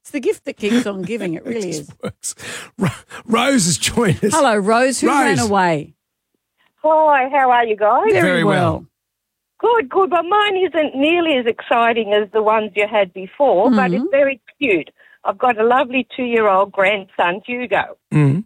It's the gift that keeps on giving. It really is. Works. Rose has joined us. Hello, Rose. Who ran Rose. away? Hi, how are you guys? Very well. Good, good. Well, mine isn't nearly as exciting as the ones you had before, but it's very cute. I've got a lovely 2-year-old grandson, Hugo, and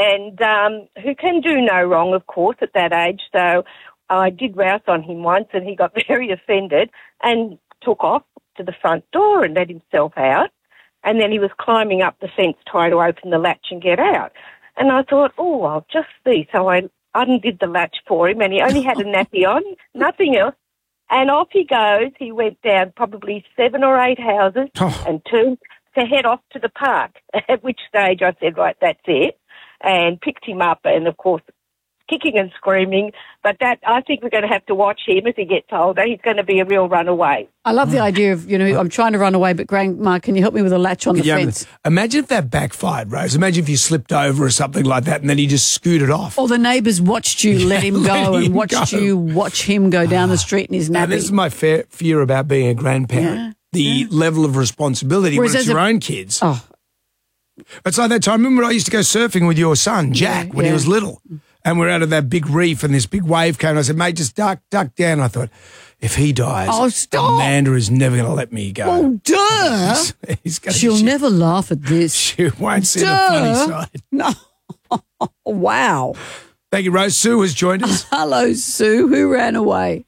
who can do no wrong, of course, at that age. So I did rouse on him once, and he got very offended and took off to the front door and let himself out. And then he was climbing up the fence trying to open the latch and get out. And I thought, oh, I'll just see. So I undid the latch for him, and he only had a nappy on, nothing else. And off he goes. He went down probably 7 or 8 houses and turned to head off to the park, at which stage I said, right, that's it, and picked him up and, of course, kicking and screaming. But that, I think we're going to have to watch him as he gets older. He's going to be a real runaway. I love the idea of, I'm trying to run away, but Grandma, can you help me with a latch on the fence? Imagine if that backfired, Rose. Imagine if you slipped over or something like that and then he just scooted off. Or the neighbours watched you let him go and watched you watch him go down the street in his nappy. This is my fear about being a grandparent. The level of responsibility when it's your own kids. Oh. It's like that time. Remember when I used to go surfing with your son, Jack, when he was little? And we're out of that big reef and this big wave came and I said, mate, just duck down. And I thought, if he dies, Amanda is never going to let me go. Well, duh. She'll never laugh at this. She won't see the funny side. No. Wow. Thank you, Rose. Sue has joined us. Hello, Sue. Who ran away?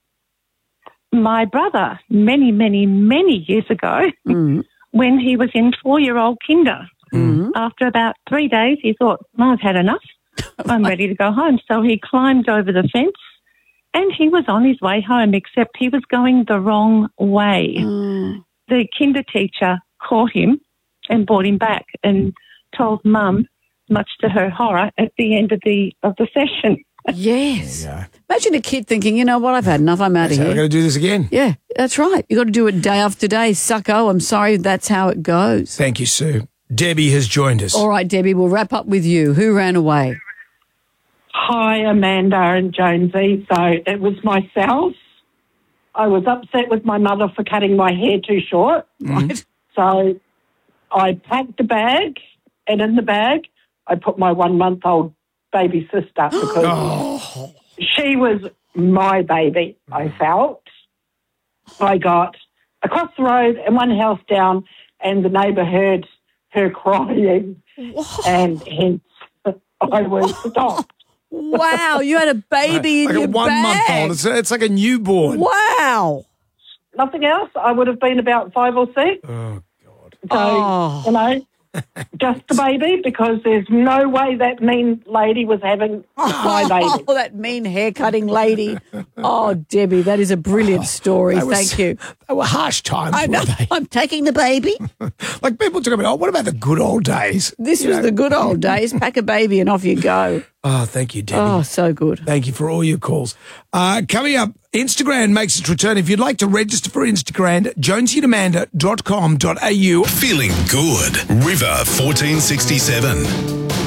My brother, many, many, many years ago, when he was in 4-year-old kinder. After about 3 days, he thought, I've had enough. I'm ready to go home. So he climbed over the fence and he was on his way home, except he was going the wrong way. The kinder teacher caught him and brought him back and told Mum, much to her horror, at the end of the session. Yes. Imagine a kid thinking, you know what, I've had enough, I'm out of here. I'm going to do this again. Yeah, that's right. You've got to do it day after day. Sucko, I'm sorry, that's how it goes. Thank you, Sue. Debbie has joined us. All right, Debbie, we'll wrap up with you. Who ran away? Hi, Amanda and Jonesy. So it was myself. I was upset with my mother for cutting my hair too short. Right. So I packed a bag, and in the bag I put my 1-month-old baby sister because she was my baby, I felt. I got across the road and one house down, and the neighbour heard her crying, and hence I was stopped. Wow, you had a baby in your bag. Like a 1-month-old. It's like a newborn. Wow. Nothing else. I would have been about 5 or 6. Oh, God. So, just the baby, because there's no way that mean lady was having my baby. Oh, that mean hair-cutting lady. Oh, Debbie, that is a brilliant story. Thank you. They were harsh times, I know. weren't they? I'm taking the baby. Like people talk about, what about the good old days? This was the good old days. Pack a baby and off you go. Oh, thank you, Debbie. Oh, so good. Thank you for all your calls. Coming up, Instagram makes its return. If you'd like to register for Instagram, jonesyandamanda.com.au. Feeling good. River 1467.